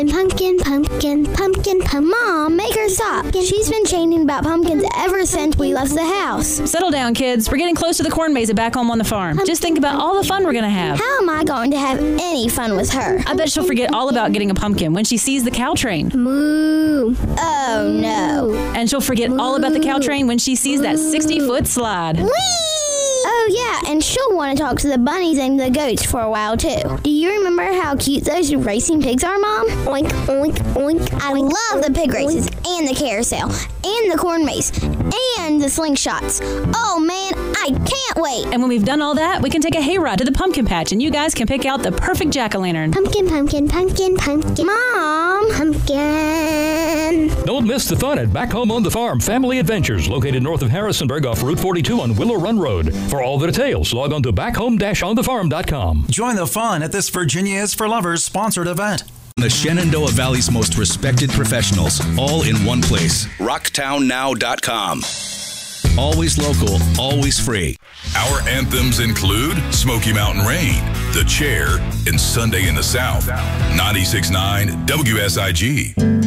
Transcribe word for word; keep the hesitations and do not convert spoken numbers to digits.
Pumpkin, pumpkin, pumpkin, pumpkin. Mom, make her stop. She's been chanting about pumpkins ever since we left the house. Settle down, kids. We're getting close to the corn maze at Back Home on the Farm. Pumpkin. Just think about all the fun we're going to have. How am I going to have any fun with her? I bet she'll forget all about getting a pumpkin when she sees the cow train. Moo. Oh, no. And she'll forget Moo. all about the cow train when she sees that sixty-foot slide. Whee! Oh, yeah, and she'll want to talk to the bunnies and the goats for a while, too. Do you remember how cute those racing pigs are, Mom? Oink, oink, oink. I love the pig races and the carousel and the corn maze and the slingshots. Oh, man, I can't wait. And when we've done all that, we can take a hayride to the pumpkin patch, and you guys can pick out the perfect jack-o'-lantern. Pumpkin, pumpkin, pumpkin, pumpkin. Mom, pumpkin. Don't miss the fun at Back Home on the Farm Family Adventures, located north of Harrisonburg off Route forty-two on Willow Run Road. For all the details, log on to back home dash on the farm dot com. Join the fun at this Virginia is for Lovers sponsored event. The Shenandoah Valley's most respected professionals, all in one place. rocktown now dot com. Always local, always free. Our anthems include Smoky Mountain Rain, The Chair, and Sunday in the South. ninety-six point nine W S I G.